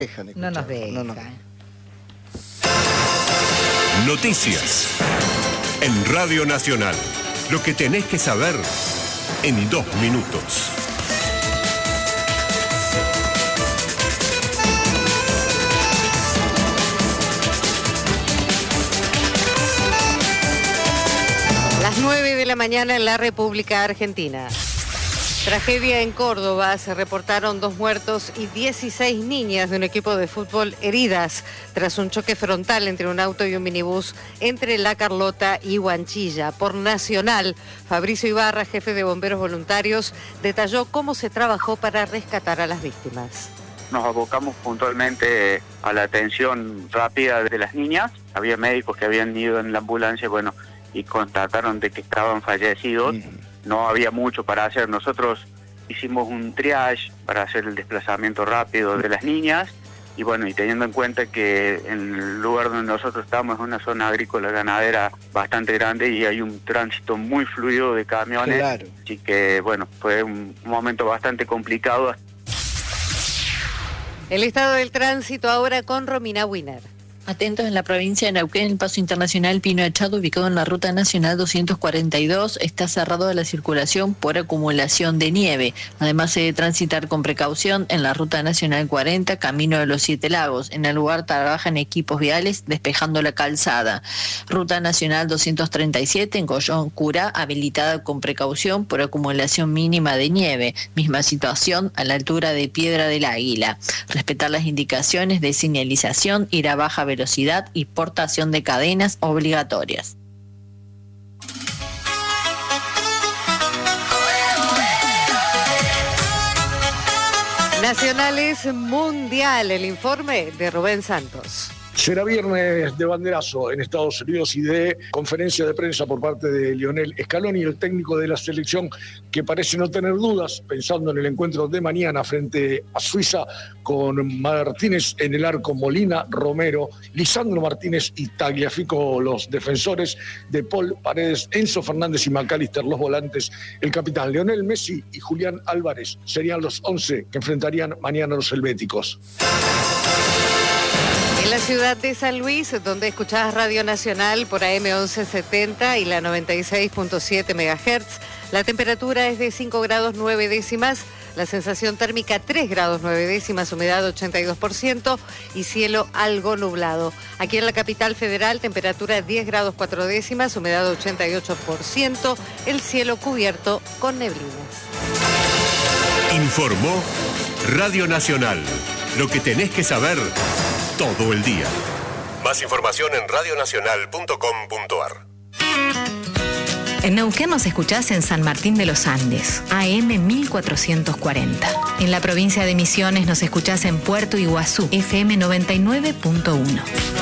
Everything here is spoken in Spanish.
No nos dejan. No. Noticias en Radio Nacional. Lo que tenés que saber en 2 minutos. Las 9 de la mañana en la República Argentina. Tragedia en Córdoba, se reportaron 2 muertos y 16 niñas de un equipo de fútbol heridas tras un choque frontal entre un auto y un minibús entre La Carlota y Huanchilla. Por Nacional, Fabricio Ibarra, jefe de bomberos voluntarios, detalló cómo se trabajó para rescatar a las víctimas. Nos abocamos puntualmente a la atención rápida de las niñas. Había médicos que habían ido en la ambulancia, y constataron de que estaban fallecidos. No había mucho para hacer. Nosotros hicimos un triage para hacer el desplazamiento rápido de las niñas y teniendo en cuenta que el lugar donde nosotros estamos es una zona agrícola ganadera bastante grande y hay un tránsito muy fluido de camiones. Claro. Así que fue un momento bastante complicado. El estado del tránsito ahora con Romina Winer. Atentos en la provincia de Neuquén, el paso internacional Pino Echado, ubicado en la ruta nacional 242, está cerrado a la circulación por acumulación de nieve. Además, se debe transitar con precaución en la ruta nacional 40, camino de los 7 lagos. En el lugar trabajan equipos viales despejando la calzada. Ruta nacional 237 en Collón Curá, habilitada con precaución por acumulación mínima de nieve. Misma situación a la altura de Piedra del Águila. Respetar las indicaciones de señalización, ir a baja velocidad y portación de cadenas obligatorias. Nacionales Mundial, el informe de Rubén Santos. Será viernes de banderazo en Estados Unidos y de conferencia de prensa por parte de Lionel Scaloni, el técnico de la selección, que parece no tener dudas, pensando en el encuentro de mañana frente a Suiza, con Martínez en el arco, Molina, Romero, Lisandro Martínez y Tagliafico, los defensores, De Paul, Paredes, Enzo Fernández y McAllister, los volantes. El capitán Lionel Messi y Julián Álvarez serían los 11 que enfrentarían mañana a los helvéticos. En la ciudad de San Luis, donde escuchás Radio Nacional por AM 1170 y la 96.7 MHz, la temperatura es de 5 grados 9 décimas, la sensación térmica 3 grados 9 décimas, humedad 82% y cielo algo nublado. Aquí en la capital federal, temperatura 10 grados 4 décimas, humedad 88%, el cielo cubierto con neblinas. Informó Radio Nacional. Lo que tenés que saber todo el día. Más información en radionacional.com.ar. En Neuquén nos escuchás en San Martín de los Andes, AM 1440. En la provincia de Misiones nos escuchás en Puerto Iguazú, FM 99.1.